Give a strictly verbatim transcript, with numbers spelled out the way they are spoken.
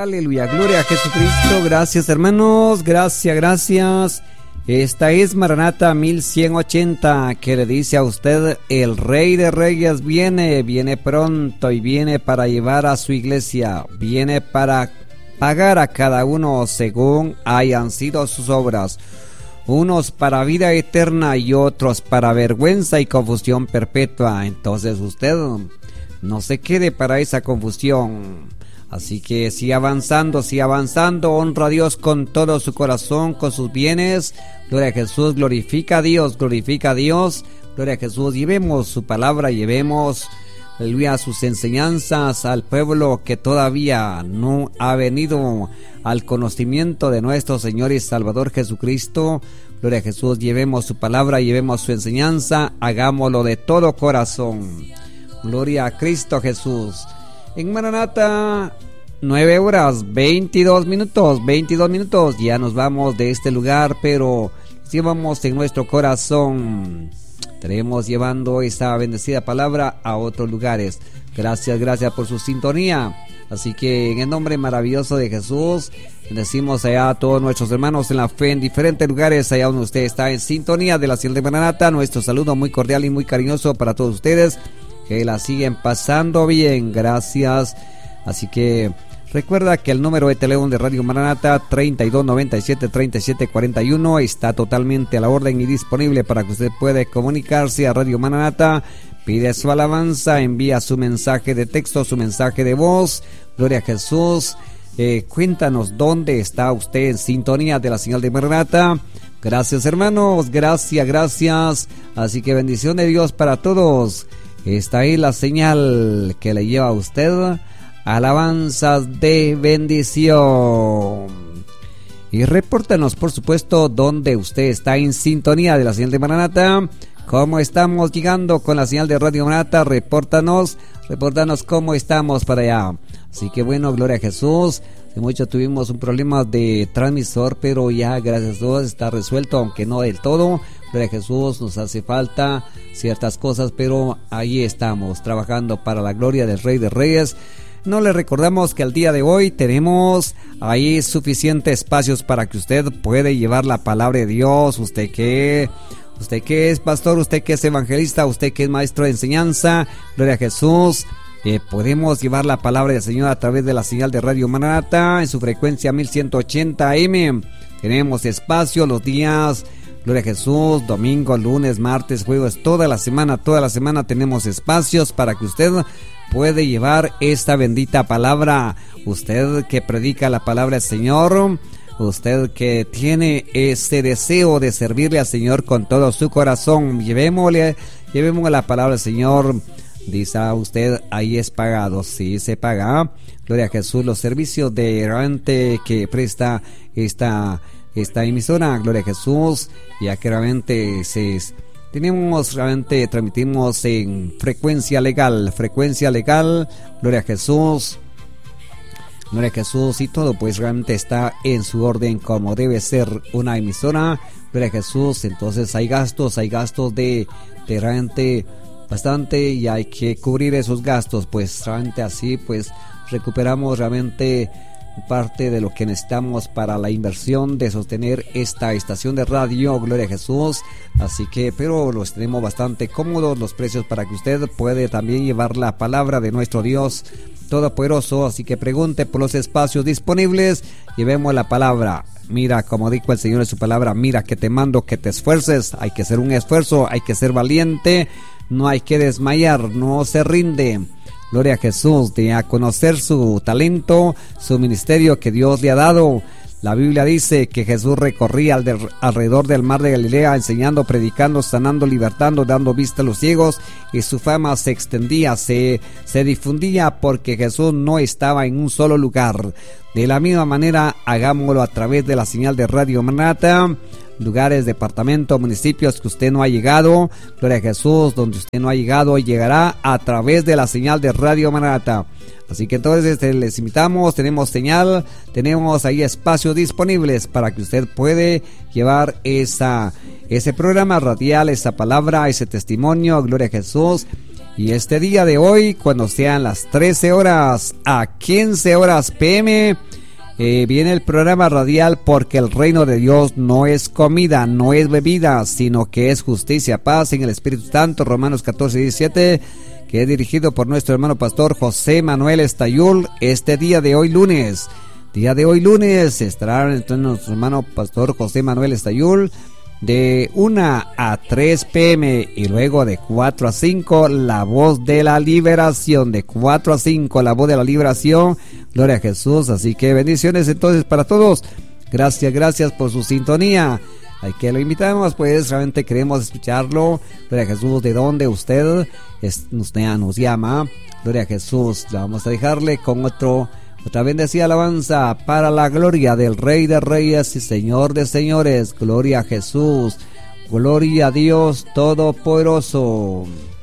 Aleluya, gloria a Jesucristo. Gracias, hermanos, gracias, gracias. Esta es Maranata mil ciento ochenta, que le dice a usted: el Rey de Reyes viene, viene pronto y viene para llevar a su iglesia, viene para pagar a cada uno según hayan sido sus obras, unos para vida eterna y otros para vergüenza y confusión perpetua. Entonces usted no se quede para esa confusión. Así que sigue avanzando, sigue avanzando, honra a Dios con todo su corazón, con sus bienes. Gloria a Jesús, glorifica a Dios, glorifica a Dios, gloria a Jesús. Llevemos su palabra, llevemos, aleluya, sus enseñanzas al pueblo que todavía no ha venido al conocimiento de nuestro Señor y Salvador Jesucristo. Gloria a Jesús, llevemos su palabra, llevemos su enseñanza, hagámoslo de todo corazón. Gloria a Cristo Jesús. En Maranata, nueve horas, veintidós minutos, veintidós minutos, ya nos vamos de este lugar, pero llevamos en nuestro corazón, estaremos llevando esta bendecida palabra a otros lugares. Gracias, gracias por su sintonía. Así que en el nombre maravilloso de Jesús, bendecimos allá a todos nuestros hermanos en la fe en diferentes lugares, allá donde usted está en sintonía de la señal de Maranata. Nuestro saludo muy cordial y muy cariñoso para todos ustedes, que la siguen pasando bien, gracias. Así que recuerda que el número de teléfono de Radio Maranata, treinta y dos noventa y siete, treinta y siete cuarenta y uno, está totalmente a la orden y disponible para que usted pueda comunicarse a Radio Maranata. Pide su alabanza, envía su mensaje de texto, su mensaje de voz. Gloria a Jesús. Eh, cuéntanos dónde está usted en sintonía de la señal de Maranata. Gracias, hermanos, gracias, gracias. Así que bendición de Dios para todos. Esta es la señal que le lleva a usted alabanzas de bendición. Y repórtanos, por supuesto, dónde usted está en sintonía de la señal de Maranata. ¿Cómo estamos llegando con la señal de Radio Maranata? Repórtanos, repórtanos cómo estamos para allá. Así que bueno, gloria a Jesús. Hace mucho tuvimos un problema de transmisor, pero ya, gracias a Dios, está resuelto, aunque no del todo. Gloria a Jesús, nos hace falta ciertas cosas, pero ahí estamos, trabajando para la gloria del Rey de Reyes. No le recordamos que el día de hoy tenemos ahí suficientes espacios para que usted puede llevar la palabra de Dios. Usted que, usted que es pastor, usted que es evangelista, usted que es maestro de enseñanza, gloria a Jesús. Eh, podemos llevar la palabra del Señor a través de la señal de Radio Maranata en su frecuencia mil ciento ochenta A M. Tenemos espacio los días, gloria a Jesús, domingo, lunes, martes, jueves, toda la semana, toda la semana tenemos espacios para que usted puede llevar esta bendita palabra. Usted que predica la palabra del Señor, usted que tiene ese deseo de servirle al Señor con todo su corazón, llevémosle, llevémosle la palabra del Señor. Dice a usted, ahí es pagado, sí se paga. Gloria a Jesús, los servicios de realmente que presta esta, esta emisora, gloria a Jesús, ya que realmente se, tenemos, realmente transmitimos en frecuencia legal, frecuencia legal, gloria a Jesús, gloria a Jesús, y todo pues realmente está en su orden como debe ser una emisora, gloria a Jesús. Entonces hay gastos, hay gastos de, de realmente bastante y hay que cubrir esos gastos, pues realmente así pues recuperamos realmente parte de lo que necesitamos para la inversión de sostener esta estación de radio, gloria a Jesús. Así que, pero los tenemos bastante cómodos los precios para que usted puede también llevar la palabra de nuestro Dios Todopoderoso. Así que pregunte por los espacios disponibles, llevemos la palabra. Mira, como dijo el Señor en su palabra, mira que te mando que te esfuerces. Hay que hacer un esfuerzo, hay que ser valiente, no hay que desmayar, no se rinde. Gloria a Jesús, de a conocer su talento, su ministerio que Dios le ha dado. La Biblia dice que Jesús recorría alrededor del mar de Galilea, enseñando, predicando, sanando, libertando, dando vista a los ciegos, y su fama se extendía, se, se difundía, porque Jesús no estaba en un solo lugar. De la misma manera, hagámoslo a través de la señal de Radio Maranata, lugares, departamentos, municipios que usted no ha llegado, gloria a Jesús, donde usted no ha llegado, llegará a través de la señal de Radio Maranata. Así que entonces este, les invitamos, tenemos señal, tenemos ahí espacios disponibles para que usted puede llevar esa, ese programa radial, esa palabra, ese testimonio, gloria a Jesús. Y este día de hoy, cuando sean las trece horas a quince horas P M, eh, viene el programa radial Porque el reino de Dios no es comida, no es bebida, sino que es justicia, paz en el Espíritu Santo, Romanos catorce, diecisiete, que es dirigido por nuestro hermano pastor José Manuel Estayul. Este día de hoy lunes, día de hoy lunes, estará entonces nuestro hermano pastor José Manuel Estayul de una a tres P M y luego de cuatro a cinco la voz de la liberación, de cuatro a cinco la voz de la liberación. Gloria a Jesús. Así que bendiciones entonces para todos. Gracias, gracias por su sintonía. Hay que lo invitamos, pues realmente queremos escucharlo. Gloria a Jesús. ¿De dónde usted es, nos, nos llama? Gloria a Jesús. Vamos a dejarle con otro Otra bendecida alabanza para la gloria del Rey de Reyes y Señor de Señores. Gloria a Jesús. Gloria a Dios Todopoderoso.